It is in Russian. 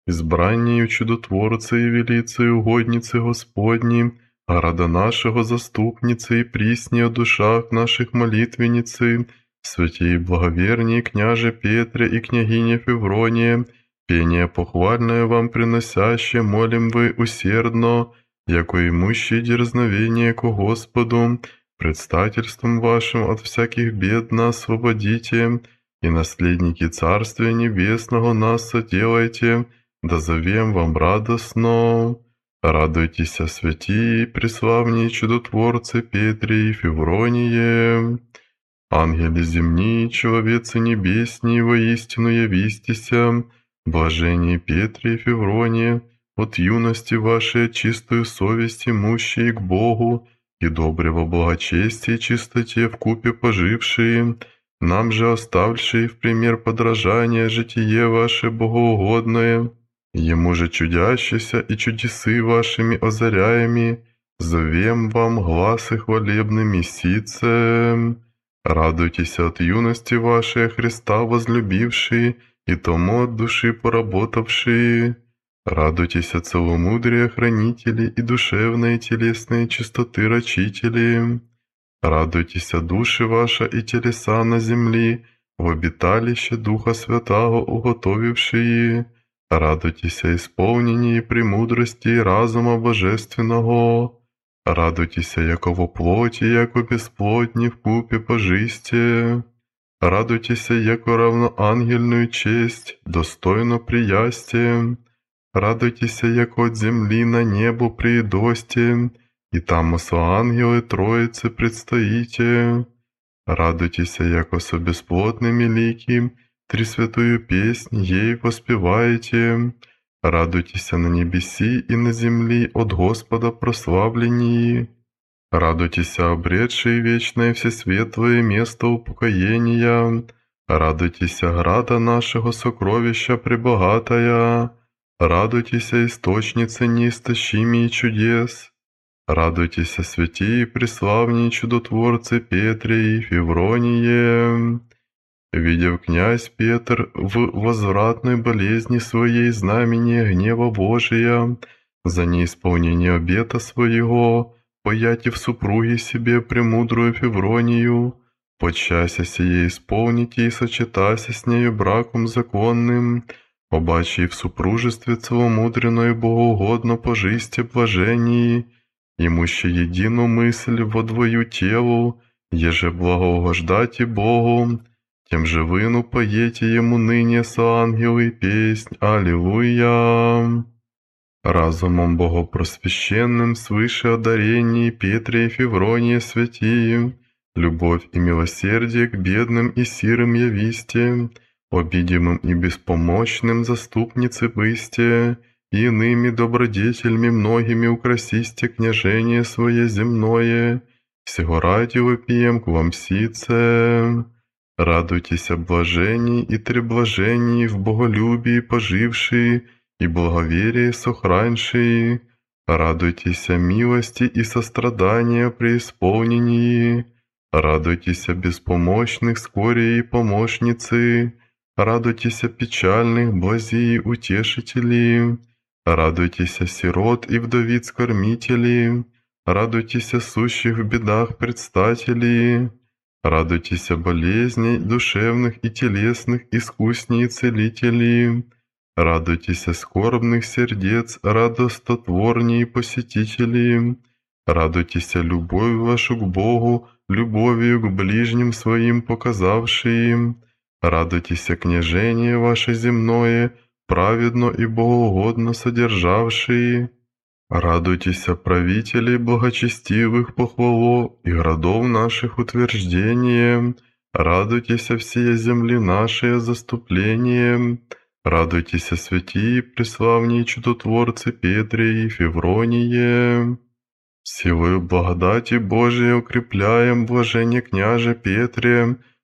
избраннею чудотворца и велицей угодницы Господней, града нашего заступницы и присни о душах наших молитвенницы, святей и благоверней княже Петре и княгине Февронии, пение похвальное вам приносяще, молим вы усердно, яко имущие дерзновение ко Господу, предстательством вашим от всяких бед нас освободите, и наследники Царствия Небесного нас соделайте, да зовем вам радостно. Радуйтесь, святии, преславней чудотворцы Петре и Февроние. Ангели земни, человецы небесни, воистину явистися, блажение Петре и Февроние, от юности вашей чистую совесть имущие к Богу, и доброго благочестия и чистоте вкупе пожившие, нам же оставшие в пример подражания житие ваше богоугодное, ему же чудящийся и чудесы вашими озаряями, зовем вам гласы хвалебны месяцем. Радуйтесь от юности вашей, Христа возлюбившие, и тому от души поработавшие. Радуйтесь от целомудрия хранители и душевные телесные чистоты рачители. Радуйтесь души ваша и телеса на земли, в обиталище Духа Святаго уготовившие. Радуйтесь исполнении премудрости и разума божественного. Радуйтесь, яко во плоти, яко бесплотни вкупе пожисте. Радуйтесь, яко равноангельную честь, достойно приясте. Радуйтесь, яко от земли на небо приидосте, и там со ангелы Троицы предстоите. Радуйтесь, яко со бесплотными лики, тресвятую песнь ей воспеваете. Радуйтесь на небеси и на земли от Господа прославлении. Радуйтесь, обретшие вечное всесветлое место упокоения. Радуйтесь, града нашего сокровища пребогатая. Радуйтесь, источницы неистощимые чудес. Радуйтесь, святии и преславней чудотворцы Петре и Февроние. Видев князь Петр в возвратной болезни своей знамение гнева Божия, за неисполнение обета своего, поятив супруги себе премудрую Февронию, подчас сие исполните и сочетася с нею браком законным, побачив в супружестве целомудренно и богоугодно пожисте блажении, имуще едину мысль во двою телу, еже благоугождати Богу, тем же выну поете ему ныне со ангелы песнь Аллилуйя. Разумом богопросвященным свыше одарений Петре и Февронии святии, любовь и милосердие к бедным и сирым явисте, обидимым и беспомощным заступницы бысте, и иными добродетельми многими украсисте княжение свое земное, всего ради вопием к вам сице. Радуйтесь об блажении и треблажении в боголюбии пожившие и благоверие сохраншие. Радуйтесь о милости и сострадания преисполнении. Радуйтесь о беспомощных скорее и помощницы. Радуйтесь о печальных блази утешителей. Радуйтесь о сирот и вдовиц кормителей. Радуйтесь о сущих в бедах предстателей. Радуйтесь о болезней душевных и телесных искусней целителей. Радуйтесь о скорбных сердец радостотворней посетителей. Радуйтесь о любовь вашу к Богу, любовью к ближним своим показавшие. Радуйтесь о княжение ваше земное, праведно и богоугодно содержавшие. Радуйтесь о правителей благочестивых похвало и городов наших утверждение. Радуйтесь о всей земли нашей заступление. Радуйтесь о святии преславней чудотворцы Петре и Февроние. Силою благодати Божией укрепляем блажение княже Петре,